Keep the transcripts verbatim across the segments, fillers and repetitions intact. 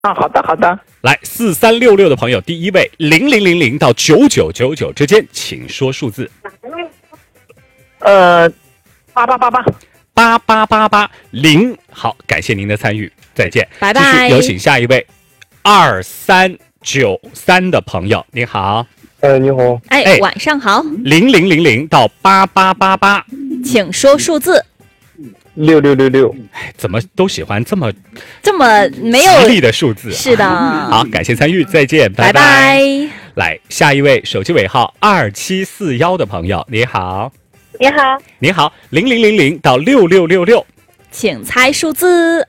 啊，好的好的。 来，四三六六的朋友，第一位零零零零到九九九九之间，请说数字。 呃，八八八八八八八八零。好，感谢您的参与，再见， 拜拜。 继续有请下一位二三九三的朋友，你好。 哎，你好。 哎， 哎晚上好， 零零零零到八八八八， 请说数字。 六六六六。 哎，怎么都喜欢这么这么没有吉利的数字、啊？ 是的。 好，感谢参与，再见，拜拜拜。 来，下一位手机尾号二七四幺的朋友，你好。 你好， 你好，零零零零到六六六六， 请猜数字。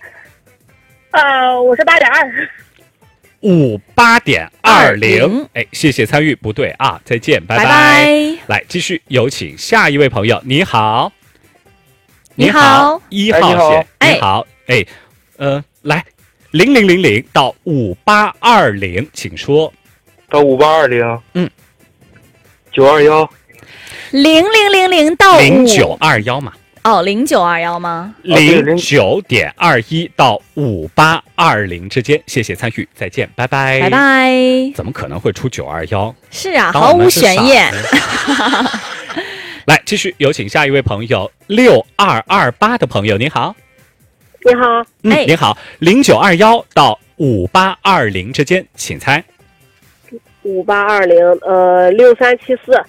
呃，五十八点二。 五八点二零。哎，谢谢参与，不对啊，再见，拜拜。 拜拜。 来，继续有请下一位朋友，你好。 你好， 一号线， 哎， 你好，哎，呃，来，零零零零到五八二零，请说。 到五八二零。 嗯。 九二幺。 零零零零到零九二幺嘛。 哦，零九二幺吗？ 零九点二一到五八二零之间，谢谢参与，再见，拜拜， 拜拜。 怎么可能会出九二幺？ 是啊，毫无悬念。 来，继续有请下一位朋友，六二二八的朋友，你好。 你好， 嗯， 哎、 你好，零九二幺到五八二零之间，请猜。 五八二零，呃，六三七四。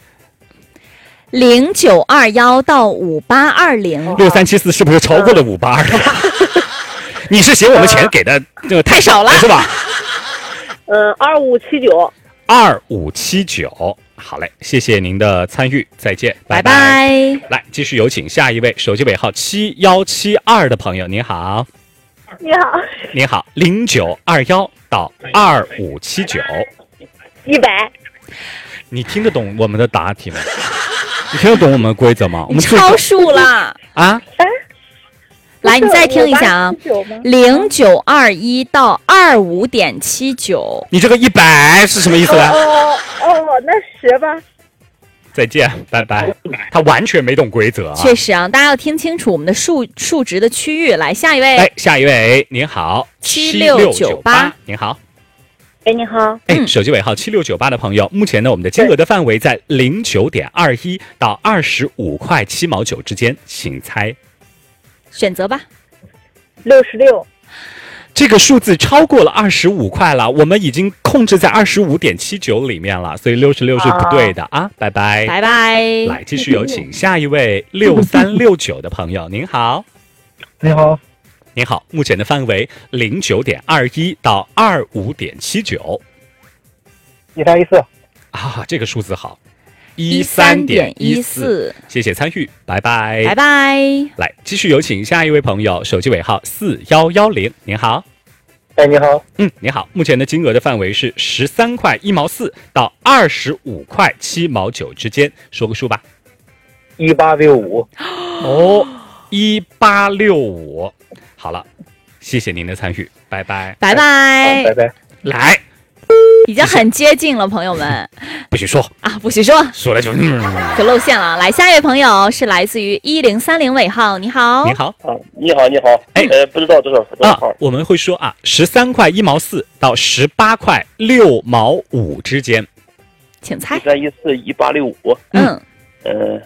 零九二幺到五八二零， 六三七四是不是超过了五八二零？你是嫌我们钱给的这个太少了是吧？ 嗯，二五七九。 二五七九，好嘞，谢谢您的参与，再见， 拜拜。 拜。 来，继续有请下一位手机尾号七一七二的朋友，你好。 你好。 你好，零九二幺到二五七九。 一百。 你听得懂我们的答题吗？你听得懂我们的规则吗？我们超数了啊！ 来，你再听一下啊，零九二一到二五点七九。 你这个一百是什么意思呢？ 哦哦，那十吧。 再见，拜拜。他完全没懂规则啊！ 确实啊，大家要听清楚我们的数数值的区域。来，下一位。 哎，下一位，您好， 七六九八， 您好。 哎，你好。 哎，手机尾号七六九八的朋友，目前呢，我们的金额的范围在零九点二一到二十五块七毛九之间，请猜。 选择吧。 六十六。 这个数字超过了二十五块了，我们已经控制在二十五点七九里面了，所以六十六是不对的啊！拜拜， 拜拜。 来，继续有请下一位六三六九的朋友，您好。 你好。 您好，目前的范围零九点二一到二五点七九。 一三一四。 啊，这个数字好。一三点一四，谢谢参与，拜拜， 拜拜。 来，继续有请下一位朋友，手机尾号四幺幺零，您好。 哎，你好。 嗯，你好，目前的金额的范围是十三块一毛四到二十五块七毛九之间，说个数吧。 一八六五。 哦，一八六五。好了，谢谢您的参与，拜拜， 拜拜， 拜拜。 来。 已经很接近了，朋友们。 不许说啊，不许说， 说了就嗯， 就露馅了。来，下一位朋友是来自于一零三零尾号，你好， 你好， 啊，你好，你好，哎，呃，不知道多少多少号、 啊？我们会说啊，十三块一毛四到十八块六毛五之间， 请猜。 一三一四一八六五， 嗯， 呃，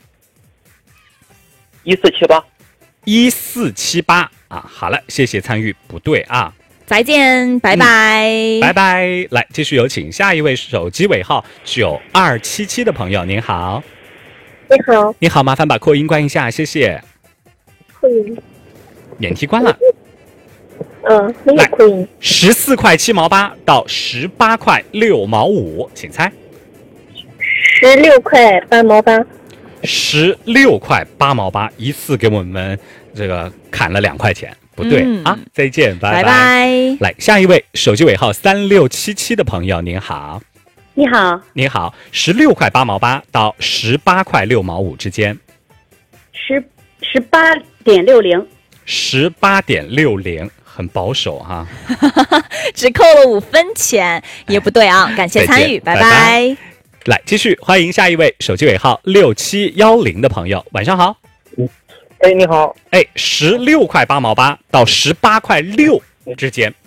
一四七八， 一四七八啊。好了，谢谢参与，不对啊。 再见，拜拜、 嗯，拜拜。来，继续有请下一位手机尾号九二七七的朋友，您好。 你好。 你好，麻烦把扩音关一下，谢谢。 扩音。 免提关了。 嗯，没有扩音。 十四块七毛八到十八块六毛五，请猜。 十六块八毛八。 十六块八毛八，一次给我们这个砍了两块钱。不对、嗯、啊！再见，拜拜。 拜拜。 来，下一位手机尾号三六七七的朋友，您好。 你好。 你好，十六块八毛八到十八块六毛五之间。 十十八点六零。 十八点六零，很保守哈、 啊。只扣了五分钱，也不对啊！感谢参与，拜 拜, 拜拜。 来，继续欢迎下一位手机尾号六七一零的朋友，晚上好。 哎，你好。 哎，十六块八毛八到十八块六之间，